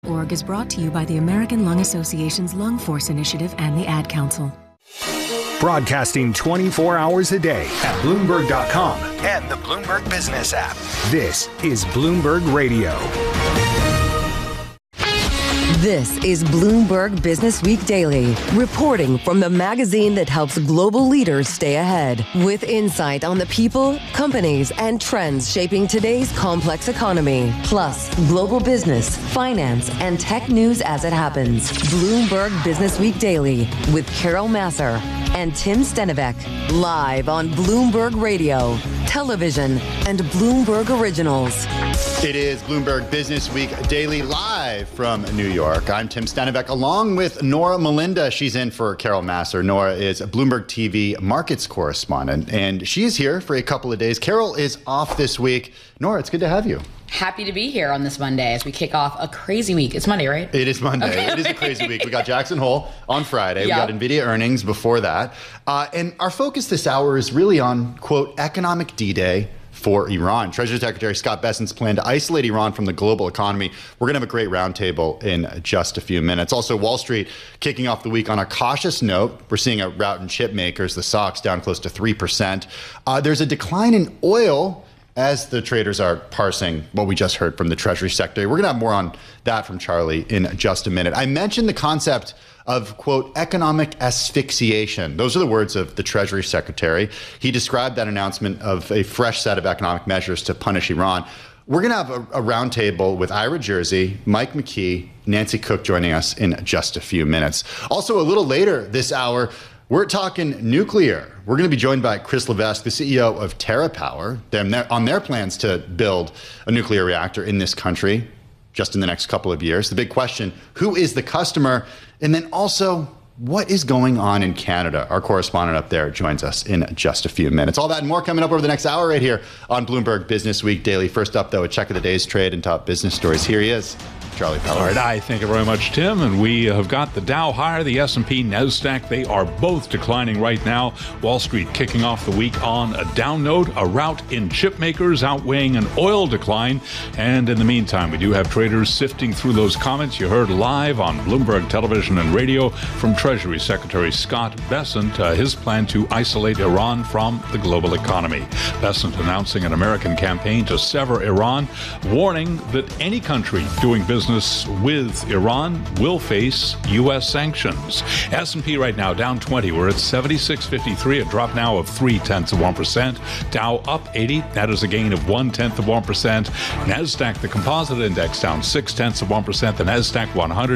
Org is brought to you by the American Lung Association's Lung Force Initiative and the Ad Council. Broadcasting 24 hours a day at Bloomberg.com and the Bloomberg Business app. This is Bloomberg Radio. This is Bloomberg Business Week Daily, reporting from the magazine that helps global leaders stay ahead, with insight on the people, companies, and trends shaping today's complex economy, plus global business, finance, and tech news as it happens. Bloomberg Business Week Daily with Carol Massar and Tim Stenivek, live on Bloomberg Radio, television, and Bloomberg Originals. It is Bloomberg Business Week Daily, live from New York. I'm Tim Stenivek, along with Nora Melinda. She's in for Carol Massar. Nora is a Bloomberg TV markets correspondent, and she is here for a couple of days. Carol is off this week. Nora, it's good to have you. Happy to be here on this Monday as we kick off a crazy week. It's Monday, right? It is Monday. Okay. It is a crazy week. We got Jackson Hole on Friday. Yep. We got NVIDIA earnings before that. And our focus this hour is really on, quote, economic D-Day for Iran. Treasury Secretary Scott Bessent's plan to isolate Iran from the global economy. We're going to have a great roundtable in just a few minutes. Also, Wall Street kicking off the week on a cautious note. We're seeing a rout in chip makers, the SOX down close to 3%. There's a decline in oil as the traders are parsing what we just heard from the Treasury Secretary. We're going to have more on that from Charlie in just a minute. I mentioned the concept of, quote, economic asphyxiation. Those are the words of the Treasury Secretary. He described that announcement of a fresh set of economic measures to punish Iran. We're going to have a roundtable with Ira Jersey, Mike McKee, Nancy Cook joining us in just a few minutes. Also, a little later this hour, we're talking nuclear. We're going to be joined by Chris Levesque, the CEO of TerraPower, on their plans to build a nuclear reactor in this country just in the next couple of years. The big question, who is the customer? And then also, what is going on in Canada? Our correspondent up there joins us in just a few minutes. All that and more coming up over the next hour right here on Bloomberg Business Week Daily. First up, though, a check of the day's trade and top business stories. Here he is, Charlie Peller. All right, thank you very much, Tim. And we have got the Dow higher, the S&P, NASDAQ. They are both declining right now. Wall Street kicking off the week on a down note, a rout in chip makers outweighing an oil decline. And in the meantime, we do have traders sifting through those comments you heard live on Bloomberg Television and Radio from Treasury Secretary Scott Bessent, his plan to isolate Iran from the global economy. Bessent announcing an American campaign to sever Iran, warning that any country doing business with Iran will face U.S. sanctions. S&P right now down 20. We're at 76.53, a drop now of 0.3%. Dow up 80. That is a gain of 0.1%. NASDAQ, the composite index, down 0.6%. The NASDAQ 100